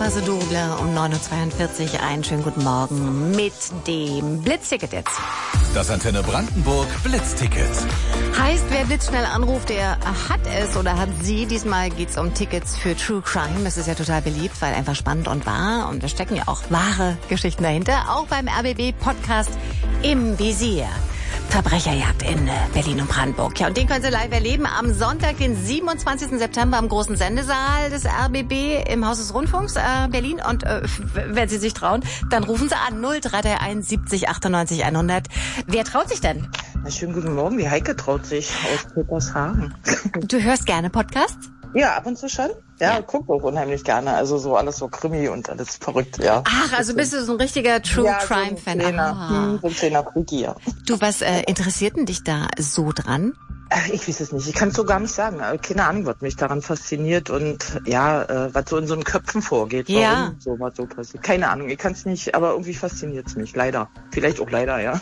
Phase Double um 9.42 Uhr. Einen schönen guten Morgen mit dem Blitzticket jetzt. Das Antenne Brandenburg Blitzticket. Heißt, wer blitzschnell anruft, der hat es oder hat sie. Diesmal geht's um Tickets für True Crime. Das ist ja total beliebt, weil einfach spannend und wahr. Und da stecken ja auch wahre Geschichten dahinter. Auch beim RBB-Podcast Im Visier. Verbrecherjagd in Berlin und Brandenburg. Ja, und den können Sie live erleben am Sonntag, den 27. September im großen Sendesaal des RBB im Haus des Rundfunks Berlin. Und wenn Sie sich trauen, dann rufen Sie an 0331 70 98 100. Wer traut sich denn? Na, schönen guten Morgen, die Heike traut sich aus Petershagen. Du hörst gerne Podcasts? Ja, ab und zu schon. Ja, guck auch unheimlich gerne. Also so alles so Krimi und alles verrückt, ja. Ach, also bist du so ein richtiger True-Crime-Fan. So ein kleiner Freaky, ja. Du, was interessiert denn dich da so dran? Ich weiß es nicht. Ich kann es so gar nicht sagen. Keine Ahnung, was mich daran fasziniert und was so in so einen Köpfen vorgeht. Warum sowas so passiert. Keine Ahnung, ich kann es nicht, aber irgendwie fasziniert es mich. Leider. Vielleicht auch leider, ja.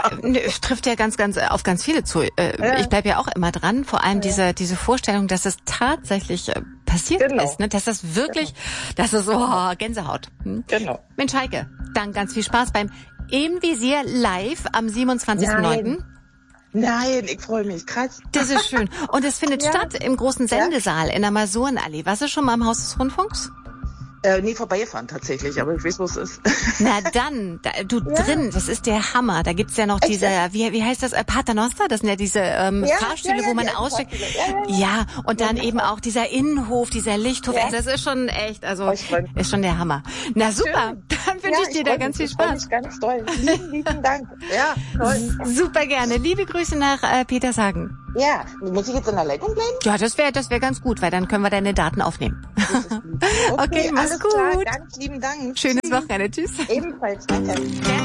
Es trifft ja auf ganz viele zu. Ich bleib ja auch immer dran. Vor allem diese Vorstellung, dass es tatsächlich passiert ist. Ne? Dass das wirklich, das ist so Gänsehaut. Genau. Mensch, Heike, dann ganz viel Spaß beim Im Visier live am 27.09. Nein, ich freue mich. Krass. Das ist schön. Und es findet statt im großen Sendesaal in der Masurenallee. Warst du schon mal im Haus des Rundfunks? Nee, vorbeigefahren tatsächlich, aber ich weiß, wo es ist. Na dann, drin, das ist der Hammer. Da gibt's ja noch diese, wie heißt das, Paternoster? Das sind ja diese Fahrstühle, wo man aussteigt. Ja, und dann eben auch dieser Innenhof, dieser Lichthof. Also das ist schon echt, also ist schon der Hammer. Na super, dann wünsche ich dir da ganz viel Spaß. Ganz toll. Lieben Dank. Ja, toll. Super gerne. Liebe Grüße nach Petershagen. Ja, muss ich jetzt in der Leitung bleiben? Ja, das wär ganz gut, weil dann können wir deine Daten aufnehmen. Okay, mach's gut. Klar, ganz lieben Dank. Schönes Wochenende. Tschüss. Ebenfalls. Danke.